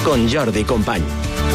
con Jordi Company.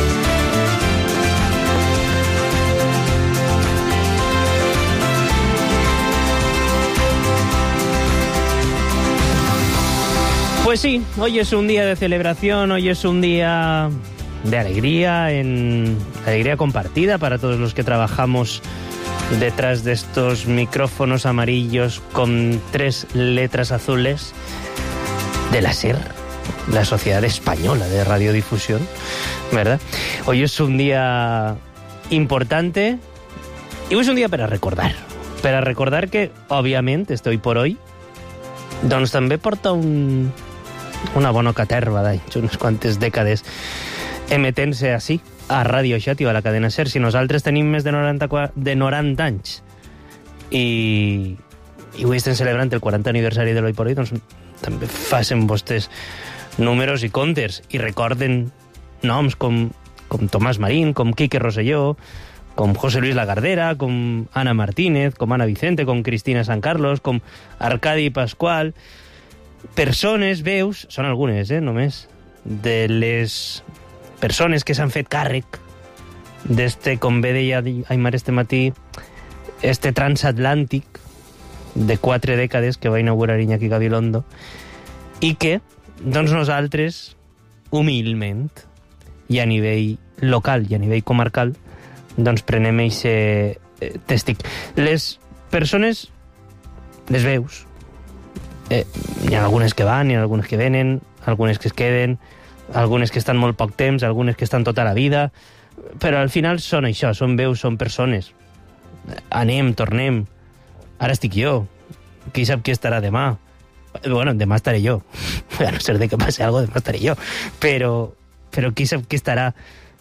Pues sí, hoy es un día de celebración, hoy es un día de alegría, alegría compartida para todos los que trabajamos detrás de estos micrófonos amarillos con 3 letras azules de la SER, la Sociedad Española de Radiodifusión, ¿verdad? Hoy es un día importante y hoy es un día para recordar que, òbviament, hoy por hoy, doncs també porta una bona caterva d'anys, unes quantes dècades emetent-se així, a Ràdio Xàtiva, a la cadena SER. Si nosaltres tenim més de 90 anys i avui estem celebrant el 40 aniversari de l'Hoy por Hoy, doncs també facin vostès números i comptes i recorden noms com Tomàs Marín, com Quique Rosselló, com José Luis Lagardera, com Ana Martínez, com Ana Vicente, com Cristina San Carlos, com Arcadi Pascual. Persones, veus, són algunes, només, de les persones que s'han fet càrrec com bé deia Aymar este matí, transatlàntic de 4 dècades que va inaugurar Iñaki Gabilondo i que, doncs nosaltres, humilment, i a nivell local i a nivell comarcal, doncs prenem eixe tèstic. Les persones, les veus, hi ha algunes que van, hi ha algunes que venen, algunes que es queden, algunes que estan molt poc temps, algunes que estan tota la vida, però al final són això, són veus, són persones. Anem, tornem, ara estic jo, qui sap qui estarà demà? Bueno, demà estaré jo, a no ser de que passi alguna cosa, demà estaré jo, però qui sap qui estarà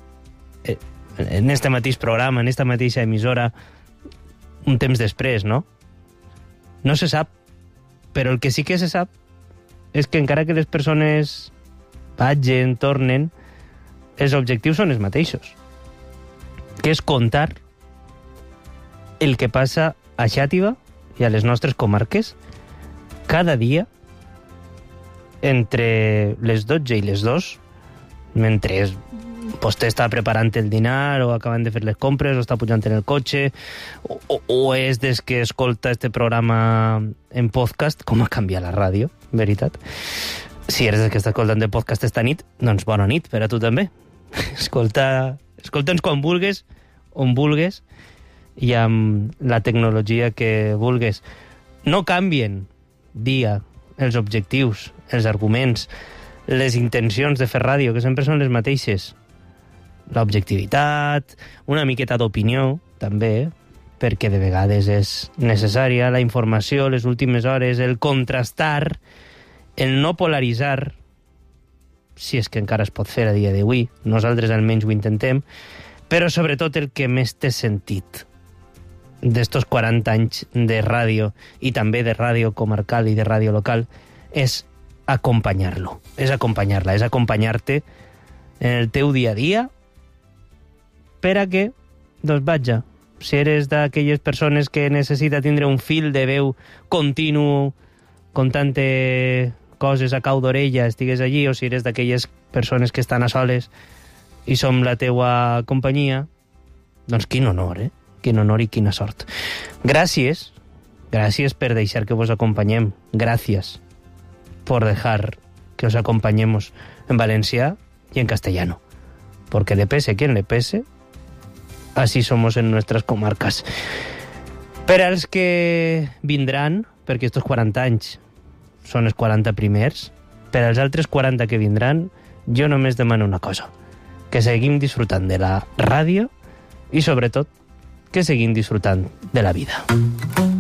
en este mateix programa, en esta mateixa emissora, un temps després, no? No se sap, però el que sí que se sap és que encara que les persones vagin, tornen, els objectius són els mateixos, que és contar el que passa a Xàtiva i a les nostres comarques cada dia entre les 12 i les 2, mentre vostè està preparant el dinar o acabant de fer les compres o està pujant en el cotxe o és des que escolta este programa en podcast, com ha canviat la ràdio, veritat. Si eres des que està escoltant el podcast esta nit, doncs bona nit per a tu també. Escolta'ns quan vulgues, on vulgues i amb la tecnologia que vulgues. No canvien dia els objectius, els arguments, les intencions de fer ràdio, que sempre són les mateixes. L'objectivitat, una miqueta d'opinió, també, perquè de vegades és necessària, la informació, les últimes hores, el contrastar, el no polaritzar, si és que encara es pot fer a dia d'avui, nosaltres almenys ho intentem, però sobretot el que més té sentit d'estos 40 anys de ràdio i també de ràdio comarcal i de ràdio local és acompanyar-lo, és acompanyar-la, és acompanyar-te en el teu dia a dia per a que, doncs vaja, si eres d'aquelles persones que necessita tindre un fil de veu continu contant-te coses a cau d'orella, estigues allí, o si eres d'aquelles persones que estan a soles i som la teua companyia, doncs quin honor, Quin honor i quina sort. Gràcies per deixar que vos acompanyem. Gràcies por dejar que os acompañemos en valencià y en castellano. Porque le pese a quien le pese, así somos en nuestras comarcas. Per als que vindran, perquè estos 40 anys són els 40 primers, per als altres 40 que vindran, jo només demano una cosa, que seguim disfrutant de la ràdio i, sobretot, que seguim disfrutant de la vida.